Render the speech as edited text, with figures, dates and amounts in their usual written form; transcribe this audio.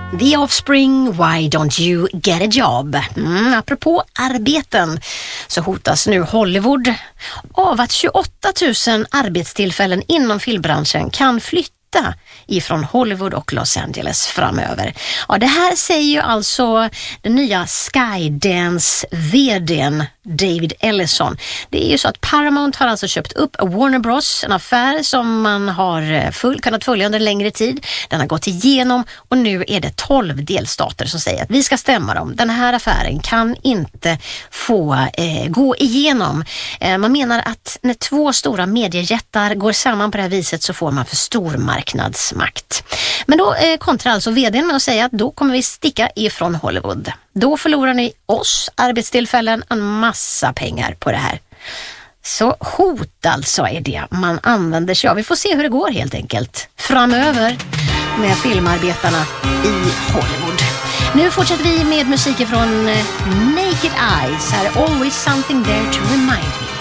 The Offspring, Why Don't You Get a Job? Apropå arbeten så hotas nu Hollywood av att 28 000 arbetstillfällen inom filmbranschen kan flytta ifrån Hollywood och Los Angeles framöver. Ja, det här säger ju alltså den nya Skydance-vdn David Ellison. Det är ju så att Paramount har alltså köpt upp Warner Bros, en affär som man har kunnat följa under en längre tid. Den har gått igenom och nu är det 12 delstater som säger att vi ska stämma dem. Den här affären kan inte få gå igenom. Man menar att när två stora mediejättar går samman på det här viset så får man för stor marknadsmakt. Men då kontrar alltså vdn med att säga att då kommer vi sticka ifrån Hollywood. Då förlorar ni oss arbetstillfällen, en massa pengar på det här. Så hot alltså är det man använder sig av. Vi får se hur det går helt enkelt framöver med filmarbetarna i Hollywood. Nu fortsätter vi med musik från Naked Eyes. Här är Always Something There to Remind Me.